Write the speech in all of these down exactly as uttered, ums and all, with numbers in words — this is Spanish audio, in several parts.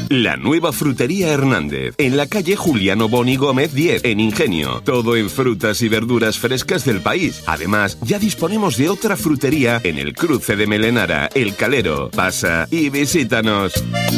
La nueva frutería Hernández, en la calle Juliano Boni Gómez diez, en Ingenio. Todo en frutas y verduras frescas del país. Además, ya disponemos de otra frutería en el cruce de Melenara, El Calero. Pasa y visítanos.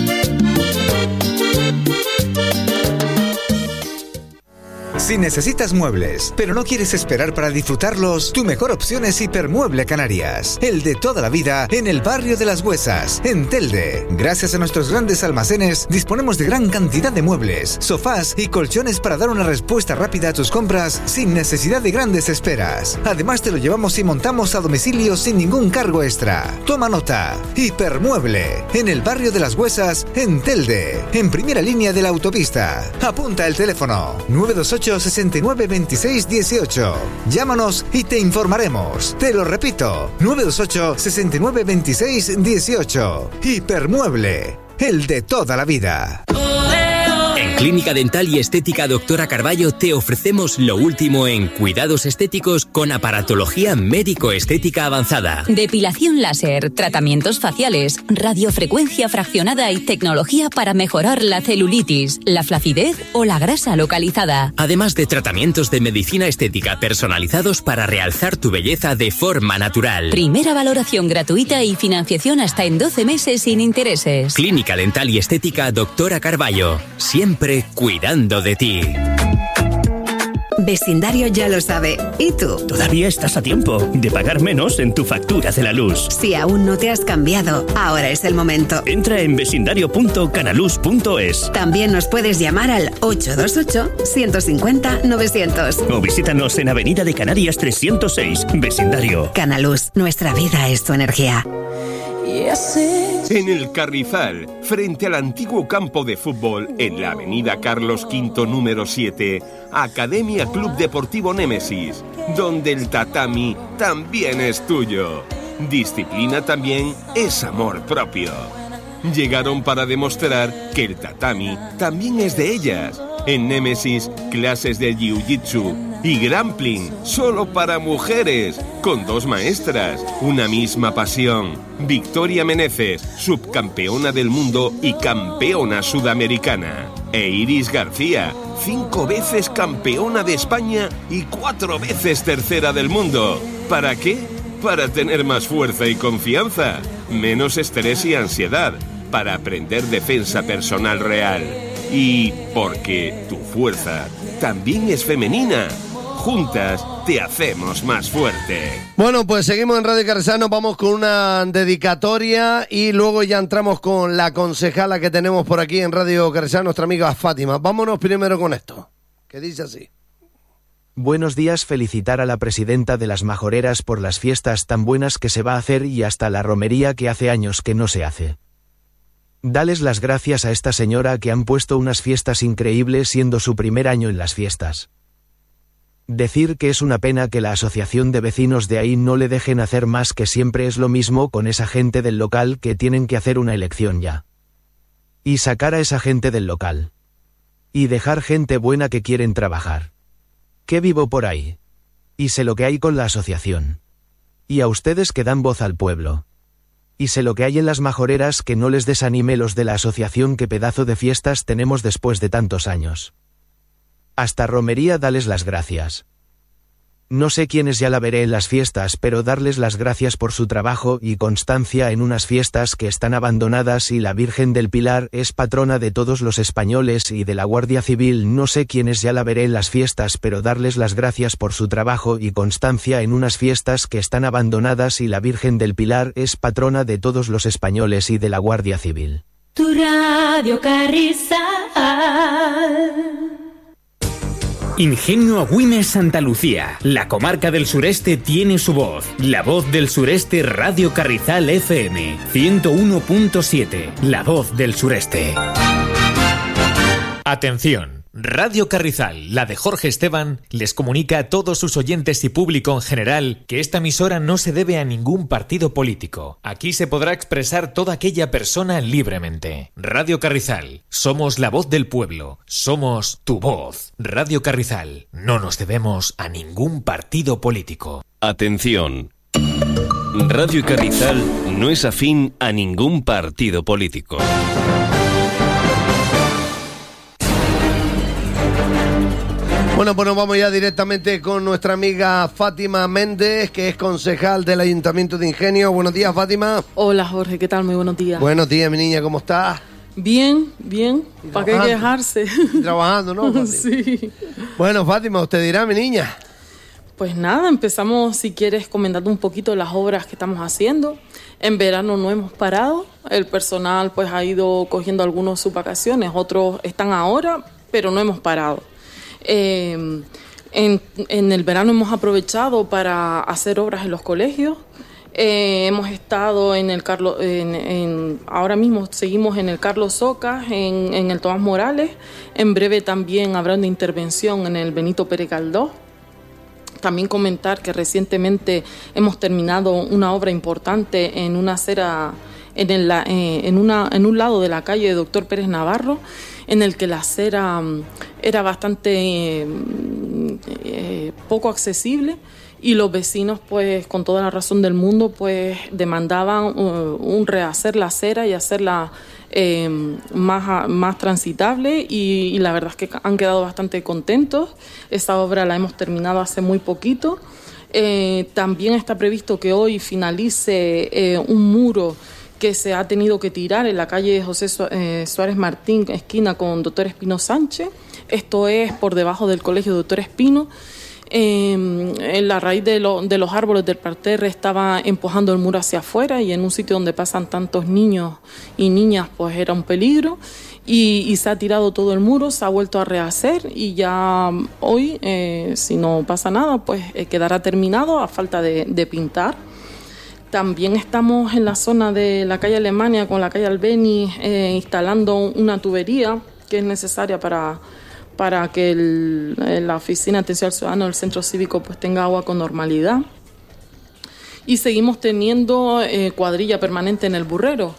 Si necesitas muebles, pero no quieres esperar para disfrutarlos, tu mejor opción es Hipermueble Canarias. El de toda la vida en el barrio de Las Huesas, en Telde. Gracias a nuestros grandes almacenes, disponemos de gran cantidad de muebles, sofás y colchones para dar una respuesta rápida a tus compras sin necesidad de grandes esperas. Además, te lo llevamos y montamos a domicilio sin ningún cargo extra. Toma nota. Hipermueble, en el barrio de Las Huesas, en Telde, en primera línea de la autopista. Apunta el teléfono nueve dos ocho, sesenta y nueve, veintiséis, dieciocho. Llámanos y te informaremos. Te lo repito, nueve dos ocho, sesenta y nueve, veintiséis, dieciocho. Hipermueble, el de toda la vida. En Clínica Dental y Estética Doctora Carballo te ofrecemos lo último en cuidados estéticos con aparatología médico-estética avanzada. Depilación láser, tratamientos faciales, radiofrecuencia fraccionada y tecnología para mejorar la celulitis, la flacidez o la grasa localizada. Además de tratamientos de medicina estética personalizados para realzar tu belleza de forma natural. Primera valoración gratuita y financiación hasta en doce meses sin intereses. Clínica Dental y Estética Doctora Carballo. Siempre cuidando de ti. Vecindario ya lo sabe. ¿Y tú? Todavía estás a tiempo de pagar menos en tu factura de la luz. Si aún no te has cambiado, ahora es el momento. Entra en vecindario punto canaluz punto es. También nos puedes llamar al ocho dos ocho, ciento cincuenta, novecientos. O visítanos en Avenida de Canarias trescientos seis, Vecindario. Canaluz, nuestra vida es tu energía. En el Carrizal, frente al antiguo campo de fútbol, en la avenida Carlos quinto número siete, Academia Club Deportivo Némesis, donde el tatami también es tuyo. Disciplina también es amor propio. Llegaron para demostrar que el tatami también es de ellas. En Némesis, clases de jiu-jitsu y grappling, solo para mujeres, con dos maestras, una misma pasión. Victoria Meneses, subcampeona del mundo y campeona sudamericana. E Iris García, cinco veces campeona de España y cuatro veces tercera del mundo. ¿Para qué? Para tener más fuerza y confianza, menos estrés y ansiedad, para aprender defensa personal real. Y porque tu fuerza también es femenina. Juntas te hacemos más fuerte. Bueno, pues seguimos en Radio Carrizal, nos vamos con una dedicatoria y luego ya entramos con la concejala que tenemos por aquí en Radio Carrizal, nuestra amiga Fátima. Vámonos primero con esto, que dice así. Buenos días, felicitar a la presidenta de las Majoreras por las fiestas tan buenas que se va a hacer y hasta la romería que hace años que no se hace. Dales las gracias a esta señora que han puesto unas fiestas increíbles siendo su primer año en las fiestas. Decir que es una pena que la asociación de vecinos de ahí no le dejen hacer más, que siempre es lo mismo con esa gente del local, que tienen que hacer una elección ya. Y sacar a esa gente del local. Y dejar gente buena que quieren trabajar. Que vivo por ahí. Y sé lo que hay con la asociación. Y a ustedes que dan voz al pueblo. Y sé lo que hay en las Majoreras, que no les desanime los de la asociación, que pedazo de fiestas tenemos después de tantos años. Hasta romería, dales las gracias. No sé quiénes ya la veré en las fiestas, pero darles las gracias por su trabajo y constancia en unas fiestas que están abandonadas, y la Virgen del Pilar es patrona de todos los españoles y de la Guardia Civil. No sé quiénes ya la veré en las fiestas, pero darles las gracias por su trabajo y constancia en unas fiestas que están abandonadas, y la Virgen del Pilar es patrona de todos los españoles y de la Guardia Civil. Tu Radio Carrizal. Ingenio Agüimes Santa Lucía. La comarca del sureste tiene su voz. La voz del sureste, Radio Carrizal F M ciento uno punto siete. La voz del sureste. Atención. Radio Carrizal, la de Jorge Esteban, les comunica a todos sus oyentes y público en general que esta emisora no se debe a ningún partido político. Aquí se podrá expresar toda aquella persona libremente. Radio Carrizal, somos la voz del pueblo, somos tu voz. Radio Carrizal, no nos debemos a ningún partido político. Atención. Radio Carrizal no es afín a ningún partido político. Bueno, pues nos vamos ya directamente con nuestra amiga Fátima Méndez, que es concejal del Ayuntamiento de Ingenio. Buenos días, Fátima. Hola, Jorge, ¿qué tal? Muy buenos días. Buenos días, mi niña, ¿cómo estás? Bien, bien. ¿Para qué quejarse? Y trabajando, ¿no, Fátima? Sí. Bueno, Fátima, usted dirá, mi niña. Pues nada, empezamos, si quieres, comentando un poquito las obras que estamos haciendo. En verano no hemos parado. El personal pues ha ido cogiendo algunos sus vacaciones, otros están ahora, pero no hemos parado. Eh, en, en el verano hemos aprovechado para hacer obras en los colegios. Eh, hemos estado en el Carlos, en, en, ahora mismo seguimos en el Carlos Socas, en, en el Tomás Morales. En breve también habrá una intervención en el Benito Pérez Galdós. También comentar que recientemente hemos terminado una obra importante en una acera, en, el, eh, en, una, en un lado de la calle de Doctor Pérez Navarro, en el que la acera era bastante eh, eh, poco accesible y los vecinos, pues con toda la razón del mundo, pues demandaban uh, un rehacer la acera y hacerla eh, más, más transitable y, y la verdad es que han quedado bastante contentos. Esta obra la hemos terminado hace muy poquito. Eh, también está previsto que hoy finalice eh, un muro que se ha tenido que tirar en la calle José Suárez Martín, esquina con Doctor Espino Sánchez. Esto es por debajo del Colegio Doctor Espino. Eh, en la raíz de, lo, de los árboles del parterre estaba empujando el muro hacia afuera y en un sitio donde pasan tantos niños y niñas pues era un peligro y, y se ha tirado todo el muro, se ha vuelto a rehacer y ya hoy, eh, si no pasa nada, pues eh, quedará terminado a falta de, de pintar. También estamos en la zona de la calle Alemania con la calle Albeni eh, instalando una tubería que es necesaria para, para que el, la Oficina de Atención al Ciudadano del Centro Cívico pues tenga agua con normalidad. Y seguimos teniendo eh, cuadrilla permanente en el Burrero.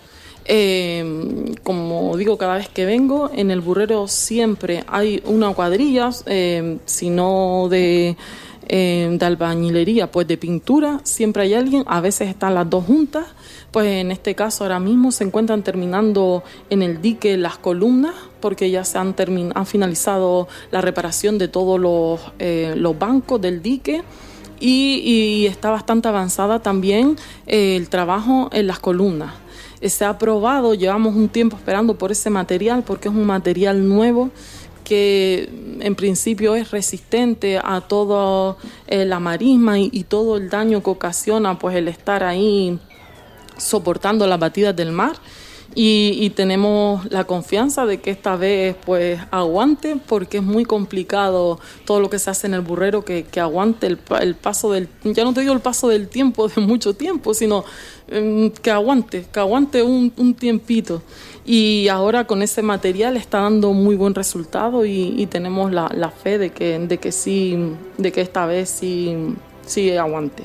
Eh, como digo cada vez que vengo, en el Burrero siempre hay una cuadrilla, eh, si no de... Eh, de albañilería, pues de pintura, siempre hay alguien, a veces están las dos juntas, pues en este caso ahora mismo se encuentran terminando en el dique las columnas, porque ya se han, termin- han finalizado la reparación de todos los, eh, los bancos del dique y, y está bastante avanzada también eh, el trabajo en las columnas. Eh, se ha aprobado, llevamos un tiempo esperando por ese material, porque es un material nuevo, que en principio es resistente a toda eh, la marisma y, y todo el daño que ocasiona pues el estar ahí soportando las batidas del mar y, y tenemos la confianza de que esta vez pues aguante, porque es muy complicado todo lo que se hace en el Burrero, que, que aguante el, el paso del, ya no te digo el paso del tiempo, de mucho tiempo, sino eh, que aguante, que aguante un, un tiempito. Y ahora con ese material está dando muy buen resultado y, y tenemos la, la fe de que, de que sí, de que esta vez sí, sí aguante.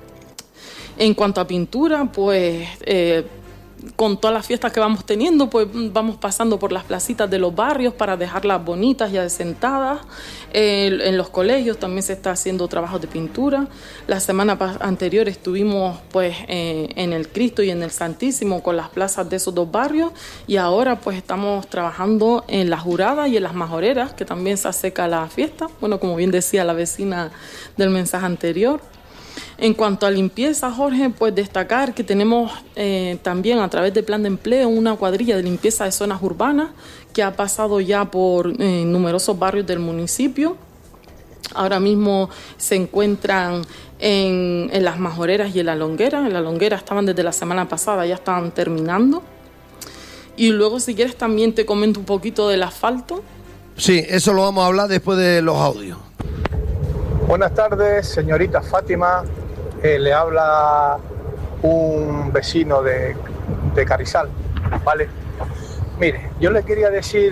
En cuanto a pintura, pues eh, con todas las fiestas que vamos teniendo, pues vamos pasando por las placitas de los barrios para dejarlas bonitas y asentadas. Eh, en los colegios también se está haciendo trabajos de pintura. La semana anterior estuvimos pues eh, en el Cristo y en el Santísimo con las plazas de esos dos barrios y ahora pues estamos trabajando en las Juradas y en las Majoreras, que también se acerca la fiesta. Bueno, como bien decía la vecina del mensaje anterior. En cuanto a limpieza, Jorge, pues destacar que tenemos eh, también a través del plan de empleo una cuadrilla de limpieza de zonas urbanas que ha pasado ya por eh, numerosos barrios del municipio. Ahora mismo se encuentran en, en las Majoreras y en la Longuera. En la Longuera estaban desde la semana pasada, ya estaban terminando. Y luego, si quieres, también te comento un poquito del asfalto. Sí, eso lo vamos a hablar después de los audios. Buenas tardes, señorita Fátima. Eh, le habla un vecino de, de Carrizal, ¿vale? Mire, yo le quería decir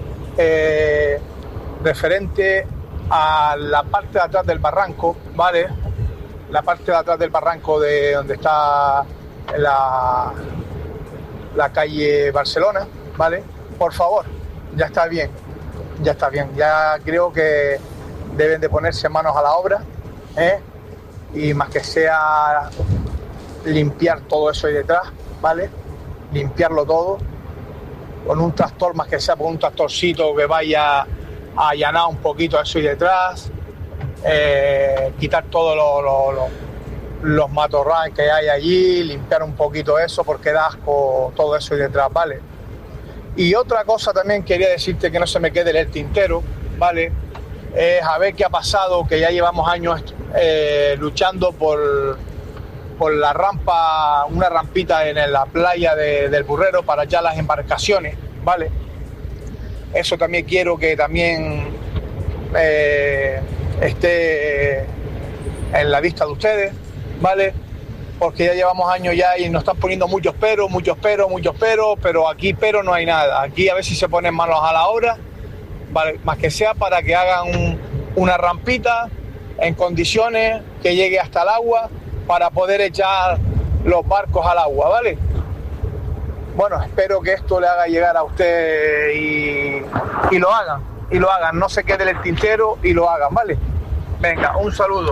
eh, referente a la parte de atrás del barranco, ¿vale? La parte de atrás del barranco de donde está la, la calle Barcelona, ¿vale? Por favor, ya está bien, ya está bien. Ya creo que deben de ponerse manos a la obra, ¿eh? Y más que sea limpiar todo eso ahí detrás, ¿vale? Limpiarlo todo con un tractor, más que sea con un tractorcito que vaya allanar un poquito eso y detrás, eh, quitar todos lo, lo, lo, los matorrales que hay allí, limpiar un poquito eso porque da asco todo eso y detrás, ¿vale? Y otra cosa también quería decirte que no se me quede en el tintero, ¿vale? Es a ver qué ha pasado, que ya llevamos años eh, luchando por, por la rampa, una rampita en la playa de, del Burrero para ya las embarcaciones, ¿vale? Eso también quiero que también eh, esté en la vista de ustedes, ¿vale? Porque ya llevamos años ya y nos están poniendo muchos peros, muchos peros, muchos peros, pero aquí pero no hay nada. Aquí a ver si se ponen manos a la obra, ¿vale? Más que sea para que hagan un, una rampita en condiciones que llegue hasta el agua para poder echar los barcos al agua, ¿vale? Bueno, espero que esto le haga llegar a usted y, y lo hagan, y lo hagan, no se quede en el tintero y lo hagan, ¿vale? Venga, un saludo.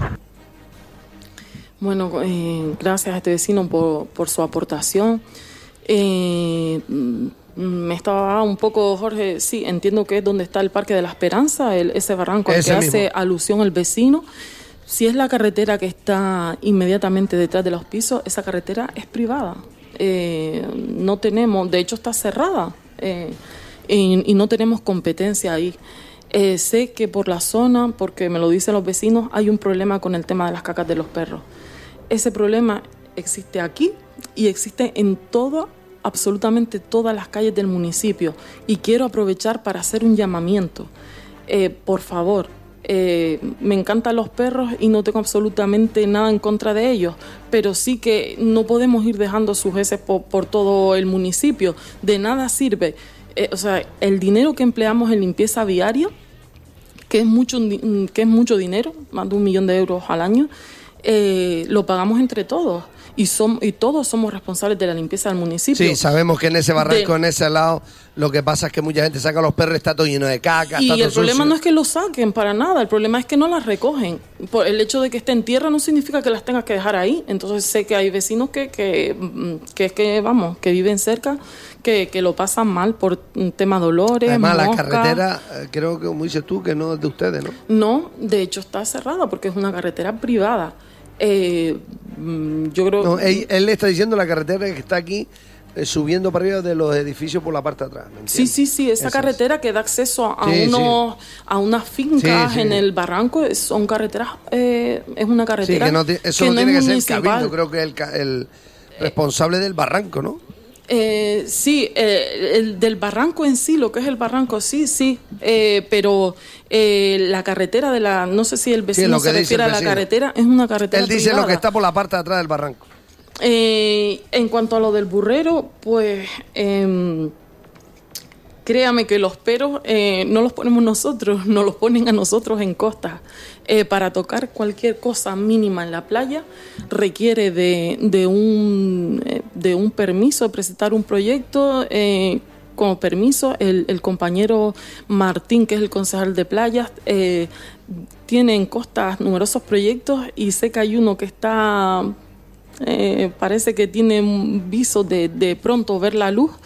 Bueno, eh, gracias a este vecino por, por su aportación. Eh, me estaba un poco, Jorge, sí, entiendo que es donde está el Parque de la Esperanza, el, ese barranco al que mismo hace alusión el vecino. Si es la carretera que está inmediatamente detrás de los pisos, esa carretera es privada. Eh, no tenemos, de hecho está cerrada eh, y, y no tenemos competencia ahí. Eh, sé que por la zona, porque me lo dicen los vecinos, hay un problema con el tema de las cacas de los perros. Ese problema existe aquí y existe en todo, absolutamente todas las calles del municipio. Y quiero aprovechar para hacer un llamamiento. Eh, por favor, eh, me encantan los perros y no tengo absolutamente nada en contra de ellos, pero sí que no podemos ir dejando sus heces por, por todo el municipio. De nada sirve. Eh, o sea, el dinero que empleamos en limpieza viaria, que es mucho, que es mucho dinero, más de un millón de euros al año, eh, lo pagamos entre todos y, som, y todos somos responsables de la limpieza del municipio. Sí, sabemos que en ese barranco, de, en ese lado, lo que pasa es que mucha gente saca los perros, está todo lleno de caca. Y está todo el problema sucio. no es que los saquen para nada, el problema es que no las recogen. Por el hecho de que esté en tierra no significa que las tengas que dejar ahí. Entonces sé que hay vecinos que, que, que, que vamos, que viven cerca, que, que lo pasan mal por un tema de dolores, Además, mosca. la carretera, creo que como dices tú, que no es de ustedes, ¿no? No, de hecho está cerrada porque es una carretera privada. Eh, yo creo... No, él, él le está diciendo la carretera que está aquí, eh, subiendo para arriba de los edificios por la parte de atrás. Sí, sí, sí, esa Esa carretera es. que da acceso a, sí, unos, sí. a unas fincas sí, sí. en el barranco, son carreteras, eh, es una carretera sí, que no te, eso que no no tiene es que municipal. ser el cabildo, creo que es el, el responsable del barranco, ¿no? Eh, sí, eh, el del barranco en sí, lo que es el barranco, sí, sí, eh, pero eh, la carretera de la, no sé si el vecino sí, se refiere a la carretera, es una carretera Él dice privada. Lo que está por la parte de atrás del barranco. Eh, en cuanto a lo del burrero, pues eh, créame que los peros eh, no los ponemos nosotros, nos los ponen a nosotros en costa. Eh, para tocar cualquier cosa mínima en la playa requiere de, de, un, eh, de un permiso, de presentar un proyecto. Eh, con permiso, el, el compañero Martín, que es el concejal de playas, eh, tiene en costas numerosos proyectos y sé que hay uno que está, eh, parece que tiene un viso de, de pronto ver la luz.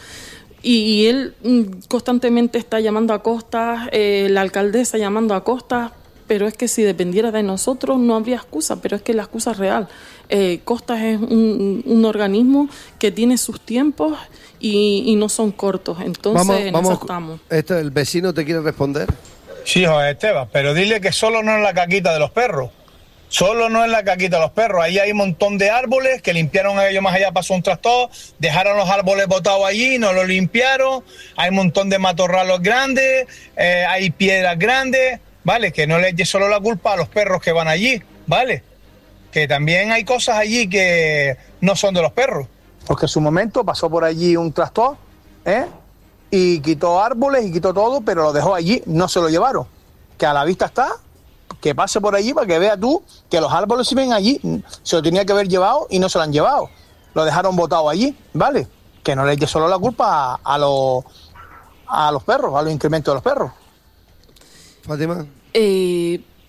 Y él constantemente está llamando a costas, eh, la alcaldesa llamando a costas, pero es que si dependiera de nosotros no habría excusa, pero es que la excusa es real. Eh, Costas es un, un organismo que tiene sus tiempos y, y no son cortos, entonces vamos, en vamos, eso estamos. Esto, ¿el vecino te quiere responder? Sí, José Esteban, pero dile que solo no es la caquita de los perros. Solo no es la caquita de los perros. Ahí hay un montón de árboles que limpiaron a ellos más allá, pasó un tractor, dejaron los árboles botados allí, no los limpiaron. Hay un montón de matorralos grandes, eh, hay piedras grandes, ¿vale? Que no le eche solo la culpa a los perros que van allí, ¿vale? Que también hay cosas allí que no son de los perros. Porque en su momento pasó por allí un tractor, ¿eh? Y quitó árboles y quitó todo, pero lo dejó allí, no se lo llevaron. Que a la vista está, que pase por allí para que vea tú que los árboles se ven allí, se lo tenía que haber llevado y no se lo han llevado. Lo dejaron botado allí, ¿vale? Que no le eche solo la culpa a, a, los, a los perros, a los incrementos de los perros. Fátima. Eh,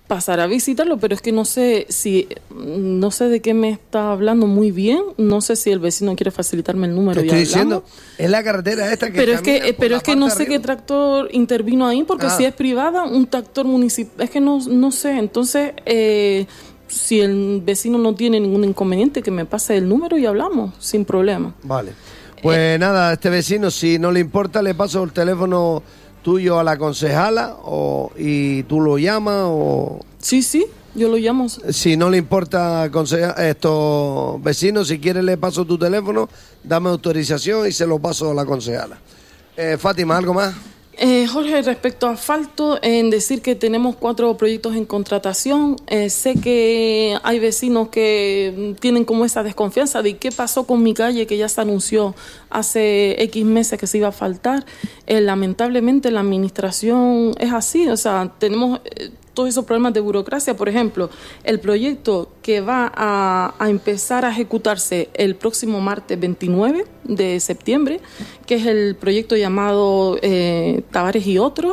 pasar a visitarlo, pero es que no sé si, no sé de qué me está hablando muy bien, no sé si el vecino quiere facilitarme el número. Te estoy diciendo, es la carretera esta que pero es que, pero es que no sé qué tractor intervino ahí, porque ah. si es privada, un tractor municipal, es que no, no sé, entonces, eh, si el vecino no tiene ningún inconveniente, que me pase el número y hablamos, sin problema. Vale, pues eh, nada, a este vecino, si no le importa, le paso el teléfono tuyo a la concejala o, y tú lo llamas o... Sí, sí, yo lo llamo. Si no le importa a estos vecinos, si quieres le paso tu teléfono, dame autorización y se lo paso a la concejala. Eh, Fátima, ¿algo más? Eh, Jorge, respecto a asfalto, en decir que tenemos cuatro proyectos en contratación, eh, sé que hay vecinos que tienen como esa desconfianza de qué pasó con mi calle, que ya se anunció hace X meses que se iba a faltar. Eh, lamentablemente la administración es así, o sea, tenemos eh, todos esos problemas de burocracia. Por ejemplo, el proyecto que va a, a empezar a ejecutarse el próximo martes veintinueve de septiembre, que es el proyecto llamado eh, Tavares y otros,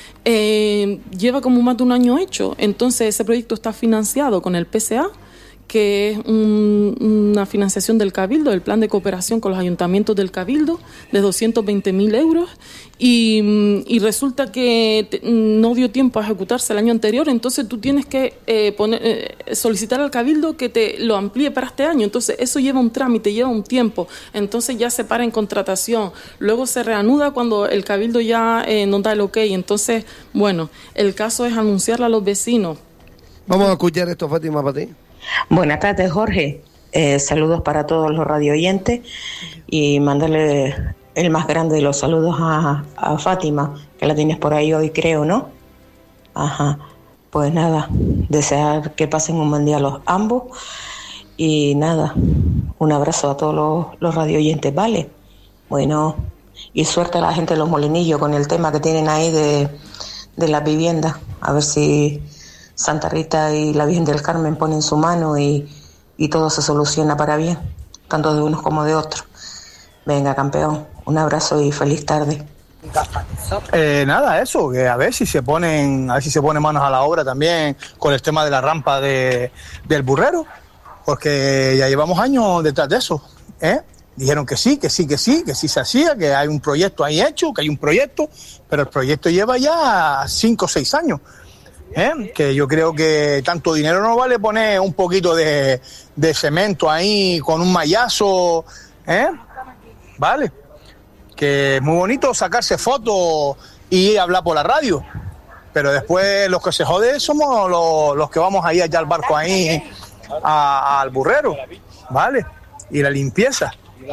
eh, lleva como más de un año hecho. Entonces ese proyecto está financiado con el P C A, que es un, una financiación del Cabildo, el plan de cooperación con los ayuntamientos del Cabildo, de doscientos veinte mil euros, y, y resulta que te, no dio tiempo a ejecutarse el año anterior, entonces tú tienes que eh, poner, eh, solicitar al Cabildo que te lo amplíe para este año, entonces eso lleva un trámite, lleva un tiempo, entonces ya se para en contratación, luego se reanuda cuando el Cabildo ya eh, no da el ok, entonces, bueno, el caso es anunciarle a los vecinos. Vamos a escuchar esto, Fátima, para ti. Buenas tardes, Jorge. Eh, saludos para todos los radioyentes y mandarle el más grande de los saludos a, a Fátima, que la tienes por ahí hoy, creo, ¿no? Ajá. Pues nada, desear que pasen un buen día los ambos y nada, un abrazo a todos los, los radioyentes, ¿vale? Bueno, y suerte a la gente de Los Molinillos con el tema que tienen ahí de, de las viviendas, a ver si Santa Rita y la Virgen del Carmen ponen su mano y, y todo se soluciona para bien, tanto de unos como de otros. Venga, campeón, un abrazo y feliz tarde. Eh, nada, eso, que a ver si se ponen, a ver si se ponen manos a la obra también con el tema de la rampa de, del Burrero, porque ya llevamos años detrás de eso, ¿eh? Dijeron que sí, que sí, que sí, que sí se hacía, que hay un proyecto ahí hecho, que hay un proyecto, pero el proyecto lleva ya cinco o seis años. ¿Eh? Que yo creo que tanto dinero no vale poner un poquito de, de cemento ahí con un mallazo, ¿eh? Vale, que es muy bonito sacarse fotos y hablar por la radio, pero después los que se joden somos los, los que vamos ahí allá al barco ahí a, al Burrero, ¿vale? Y la limpieza.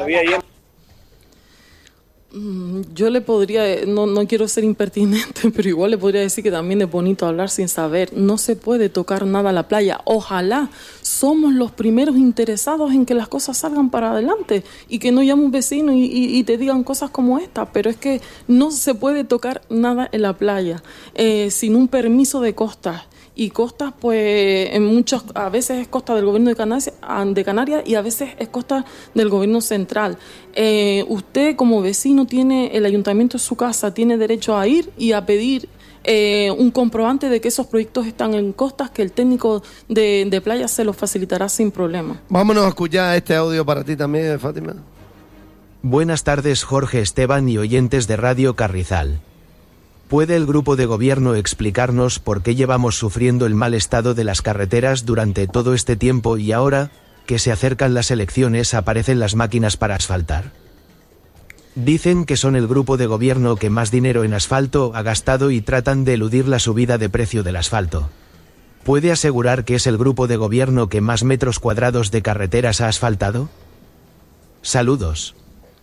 Yo le podría, no, no quiero ser impertinente, pero igual le podría decir que también es bonito hablar sin saber. No se puede tocar nada a la playa. Ojalá somos los primeros interesados en que las cosas salgan para adelante y que no llame un vecino y, y, y te digan cosas como esta, pero es que no se puede tocar nada en la playa eh, sin un permiso de costas. Y costas, pues, en muchos, a veces es costa del gobierno de Canarias, de Canarias y a veces es costa del gobierno central. Eh, usted, como vecino, tiene, el ayuntamiento de su casa, tiene derecho a ir y a pedir eh, un comprobante de que esos proyectos están en costas, que el técnico de, de playa se los facilitará sin problema. Vámonos a escuchar este audio para ti también, Fátima. Buenas tardes, Jorge Esteban y oyentes de Radio Carrizal. ¿Puede el grupo de gobierno explicarnos por qué llevamos sufriendo el mal estado de las carreteras durante todo este tiempo y ahora, que se acercan las elecciones, aparecen las máquinas para asfaltar? Dicen que son el grupo de gobierno que más dinero en asfalto ha gastado y tratan de eludir la subida de precio del asfalto. ¿Puede asegurar que es el grupo de gobierno que más metros cuadrados de carreteras ha asfaltado? Saludos.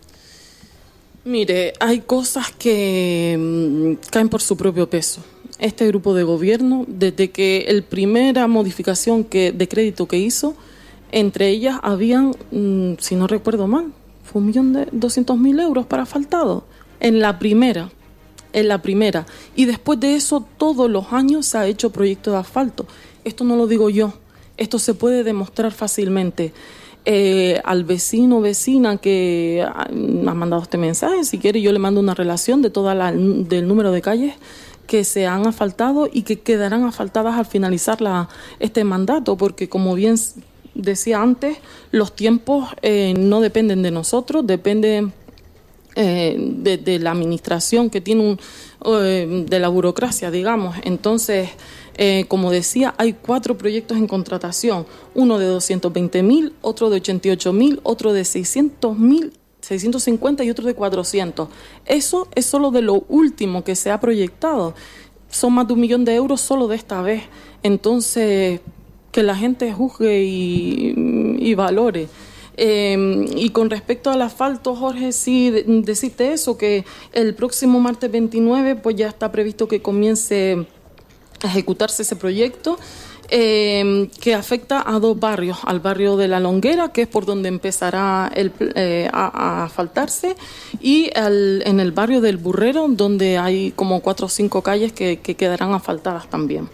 Mire, hay cosas que mmm, caen por su propio peso. Este grupo de gobierno, desde que la primera modificación que, de crédito que hizo, entre ellas habían, mmm, si no recuerdo mal, fue un millón de doscientos mil euros para asfaltado. En la primera, en la primera. Y después de eso, todos los años se ha hecho proyecto de asfalto. Esto no lo digo yo, esto se puede demostrar fácilmente. Eh, al vecino o vecina que me ha mandado este mensaje, si quiere yo le mando una relación de toda la, del número de calles que se han asfaltado y que quedarán asfaltadas al finalizar la, este mandato, porque como bien decía antes, los tiempos eh, no dependen de nosotros, dependen eh, de, de la administración que tiene un, eh, de la burocracia, digamos. Entonces, eh, como decía, hay cuatro proyectos en contratación, uno de doscientos veinte mil, otro de ochenta y ocho mil, otro de seiscientos mil, seiscientos cincuenta y otro de cuatrocientos. Eso es solo de lo último que se ha proyectado. Son más de un millón de euros solo de esta vez. Entonces, que la gente juzgue y, y valore. Eh, y con respecto al asfalto, Jorge, sí, de, decirte eso, que el próximo martes veintinueve pues ya está previsto que comience a ejecutarse ese proyecto. Eh, que afecta a dos barrios, al barrio de La Longuera, que es por donde empezará el, eh, a, a asfaltarse, y al, en el barrio del Burrero, donde hay como cuatro o cinco calles que, que quedarán asfaltadas también.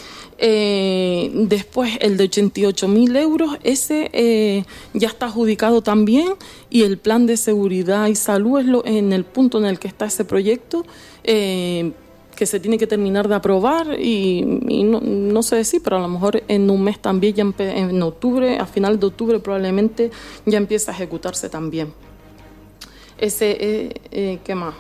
Eh, después el de ochenta y ocho mil euros, ese eh, ya está adjudicado también, y el plan de seguridad y salud es lo, en el punto en el que está ese proyecto, eh, que se tiene que terminar de aprobar y, y no, no sé decir, pero a lo mejor en un mes también, ya en octubre, a final de octubre probablemente ya empieza a ejecutarse también. Ese, eh, eh, ¿qué más?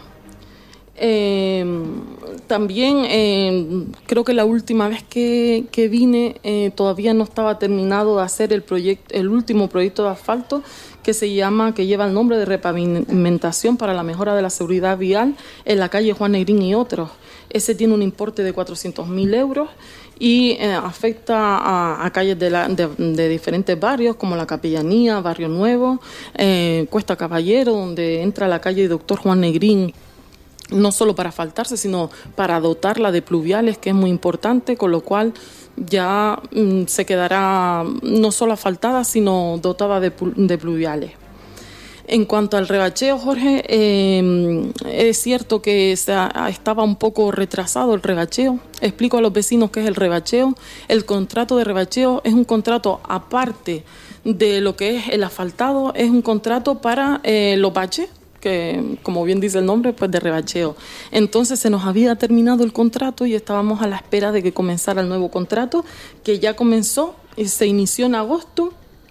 Eh, también eh, creo que la última vez que, que vine eh, todavía no estaba terminado de hacer el proyecto, el último proyecto de asfalto que se llama, que lleva el nombre de repavimentación para la mejora de la seguridad vial en la calle Juan Negrín y otros. Ese tiene un importe de cuatrocientos mil euros y eh, afecta a, a calles de, la, de, de diferentes barrios como La Capellanía, Barrio Nuevo, eh, Cuesta Caballero, donde entra la calle Doctor Juan Negrín, no solo para asfaltarse, sino para dotarla de pluviales, que es muy importante, con lo cual ya mm, se quedará no solo asfaltada, sino dotada de, de pluviales. En cuanto al rebacheo, Jorge, eh, es cierto que se ha, estaba un poco retrasado el rebacheo. Explico a los vecinos qué es el rebacheo. El contrato de rebacheo es un contrato aparte de lo que es el asfaltado, es un contrato para eh, los baches, que como bien dice el nombre, pues de rebacheo. Entonces se nos había terminado el contrato y estábamos a la espera de que comenzara el nuevo contrato, que ya comenzó y se inició en agosto.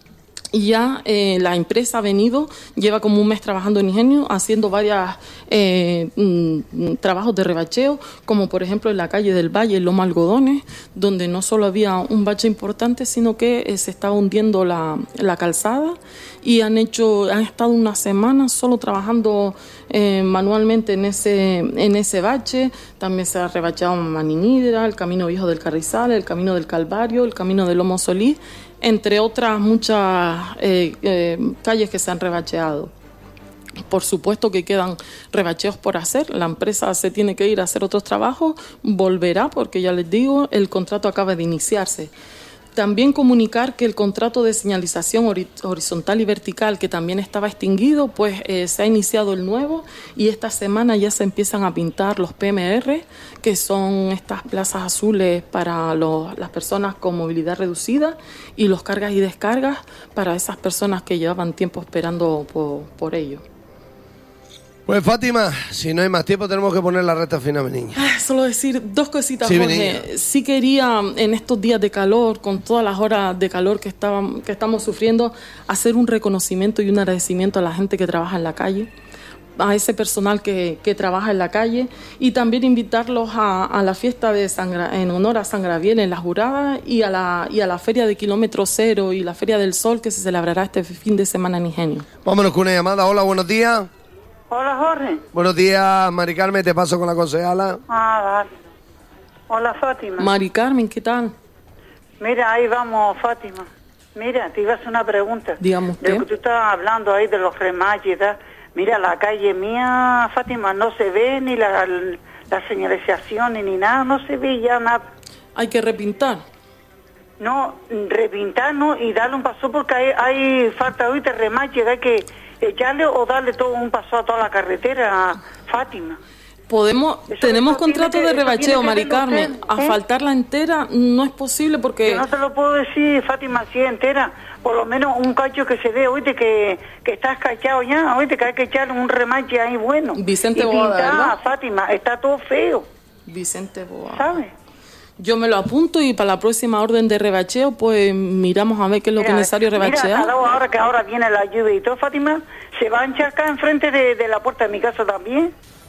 Y ya eh, la empresa ha venido, lleva como un mes trabajando en Ingenio, haciendo varios eh, mm, trabajos de rebacheo, como por ejemplo en la calle del Valle, en Loma Algodones, donde no solo había un bache importante, sino que eh, se estaba hundiendo la, la calzada, y han hecho, han estado una semana solo trabajando eh, manualmente en ese, en ese bache. También se ha rebacheado Maninidra, el Camino Viejo del Carrizal, el Camino del Calvario, el Camino de Lomo Solís, entre otras muchas eh, eh, calles que se han rebacheado. Por supuesto que quedan rebacheos por hacer, la empresa se tiene que ir a hacer otros trabajos, volverá porque ya les digo, el contrato acaba de iniciarse. También comunicar que el contrato de señalización horizontal y vertical, que también estaba extinguido, pues eh, se ha iniciado el nuevo, y esta semana ya se empiezan a pintar los P M R, que son estas plazas azules para los, las personas con movilidad reducida, y los cargas y descargas para esas personas que llevaban tiempo esperando por, por ello. Pues Fátima, si no hay más tiempo tenemos que poner la recta final, mi niña. Ah, solo decir dos cositas, sí, Jorge. Sí quería, en estos días de calor, con todas las horas de calor que, estaban, que estamos sufriendo, hacer un reconocimiento y un agradecimiento a la gente que trabaja en la calle, a ese personal que, que trabaja en la calle, y también invitarlos a, a la fiesta de San, en honor a San Gabriel en La Jurada, y a la, y a la feria de Kilómetro Cero y la Feria del Sol, que se celebrará este fin de semana en Ingenio. Vámonos con una llamada. Hola, buenos días. Hola, Jorge. Buenos días, Mari Carmen, te paso con la concejala. Ah, vale. Hola, Fátima. Mari Carmen, ¿qué tal? Mira, ahí vamos, Fátima. Mira, te iba a hacer una pregunta. Dígame usted. De lo que tú estabas hablando ahí de los remaches y tal. Mira, la calle mía, Fátima, no se ve ni la, la señalización ni nada, no se ve ya nada. Hay que repintar. No, repintar no, y darle un paso, porque hay, hay falta ahorita remache, hay que echarle o darle todo un paso a toda la carretera, Fátima. Podemos, eso, tenemos eso contrato que, de rebacheo, Mari Carmen. Usted, ¿eh? Asfaltarla entera no es posible porque... Yo no te lo puedo decir, Fátima, si entera. Por lo menos un cacho que se ve, oíste, que, que está escachado ya, oíste, que hay que echarle un remache ahí bueno. Vicente y Boada, pintada, ¿verdad? Fátima, está todo feo. Vicente Boa. ¿Sabes? Yo me lo apunto y para la próxima orden de rebacheo, pues miramos a ver qué es lo Mira, que es necesario rebachear. Mira, ahora que ahora viene la lluvia y todo, Fátima, se va a encharcar enfrente de, de la puerta de mi casa también.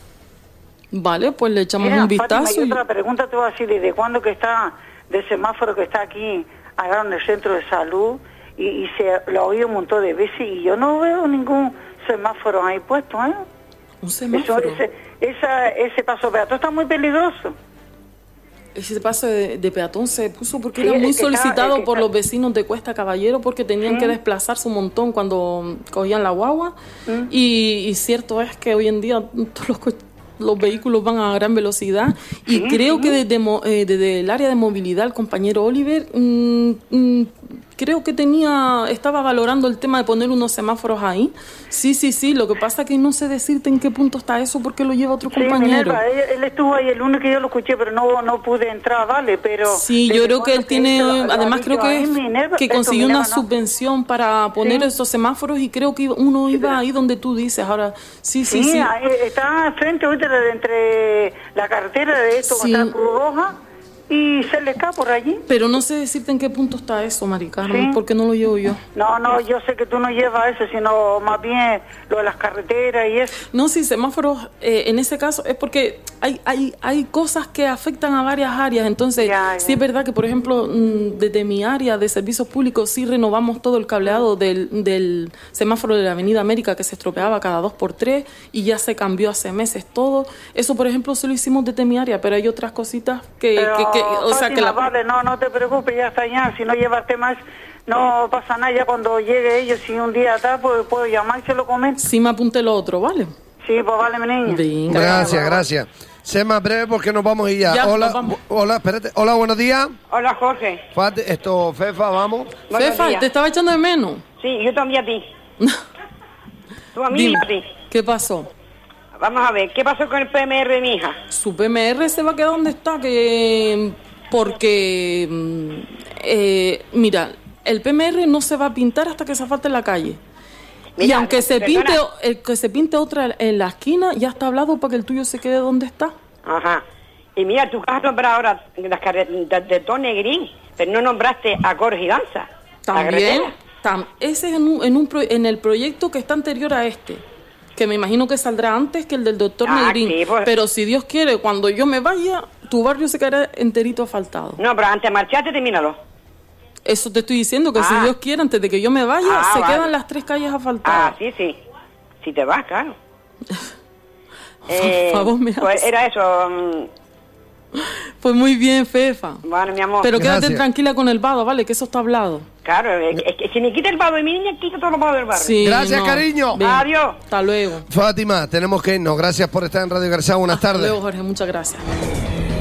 Vale, pues le echamos Mira, un vistazo. Fátima, y y... otra pregunta te voy a decir, ¿desde cuándo que está del semáforo que está aquí, allá en el centro de salud, y, y se lo he oído un montón de veces y yo no veo ningún semáforo ahí puesto, ¿eh? ¿Un semáforo? Eso, ese, esa, ese paso peatón está muy peligroso. Ese paso de, de peatón se puso porque Sí, era muy el que solicitado está- el que por está- los vecinos de Cuesta Caballero porque tenían Sí. que desplazarse un montón cuando cogían la guagua. Mm. Y, y cierto es que hoy en día todos los, co- los vehículos van a gran velocidad. Y Sí, creo sí. que desde, mo- eh, desde el área de movilidad, el compañero Oliver, mm, mm, creo que tenía estaba valorando el tema de poner unos semáforos ahí. Sí, sí, sí. Lo que pasa es que no sé decirte en qué punto está eso porque lo lleva otro Sí, compañero. Minerva, él, él estuvo ahí el lunes que yo lo escuché, pero no no pude entrar, vale, pero... Sí, yo ¿desde creo que cuándo él tiene, eso lo- lo ha además dicho creo que, ahí, Minerva? que Esto, consiguió una Minerva, ¿no? subvención para poner Sí. esos semáforos y creo que iba- uno iba ahí donde tú dices. Ahora, sí, sí, Sí, sí. ahí está frente ahorita de- entre la carretera de esto, Sí. está Cruz Roja, y se le está por allí. Pero no sé decirte en qué punto está eso, Mari Carmen, Sí. porque no lo llevo yo. No, no, yo sé que tú no llevas eso, sino más bien lo de las carreteras y eso. No, sí, semáforos, eh, en ese caso es porque hay, hay, hay cosas que afectan a varias áreas. Entonces, Ya, ya. sí es verdad que, por ejemplo, mm, desde mi área de servicios públicos sí renovamos todo el cableado del, del semáforo de la Avenida América que se estropeaba cada dos por tres y ya se cambió hace meses todo. Eso, por ejemplo, se lo hicimos desde mi área, pero hay otras cositas que, Pero, que, que- o sea, que Fátima, la... vale, no, no te preocupes, ya está ya, si no llevas temas, no pasa nada, ya cuando llegue ellos, si un día está, pues puedo llamar y se lo comento. Sí me apunté lo otro, ¿vale? Sí, pues vale, mi niña. Venga. Gracias, gracias. Sé más breve porque nos vamos a ir ya. Ya, hola, nos vamos. bu- hola, espérate. Hola, buenos días. Hola, Jorge. Fat- Esto, Fefa, vamos. Buenos Fefa, días. te estaba echando de menos. Sí, yo también a ti. Tú a mí Dime, y a ti. ¿qué pasó? Vamos a ver, ¿qué pasó con el P M R de mi hija? Su P M R se va a quedar donde está, que porque mm, eh, mira, el P M R no se va a pintar hasta que se asfalte la calle. y Mira, aunque se perdona. pinte el que se pinte otra en la esquina, ya está hablado para que el tuyo se quede donde está. Ajá. Y mira, tú vas a nombrar ahora las carreteras de Tony Green, pero no nombraste a Coros y Danza. la También, carretera. tam- ese es en, un, en, un pro- en el proyecto que está anterior a este, que me imagino que saldrá antes que el del doctor Ah, Negrín. sí, pues. Pero si Dios quiere, cuando yo me vaya, tu barrio se quedará enterito asfaltado. No, pero antes de marcharte, termínalo. Eso te estoy diciendo, que si Ah. Dios quiere, antes de que yo me vaya, Ah, se vale. quedan las tres calles asfaltadas. Ah, sí, sí. Si te vas, claro. Eh, favor, me pues haces. era eso. mm, Pues muy bien, Fefa. Bueno, mi amor. Pero quédate Gracias. tranquila con el vado, ¿vale? Que eso está hablado. Claro, es que, es que si me quita el vado de mi niña, quita todos los vados del barrio. Sí, Gracias, no. cariño. Ven. Adiós. Hasta luego. Fátima, tenemos que irnos. Gracias por estar en Radio García. Buenas Hasta tardes. luego, Jorge. Muchas gracias.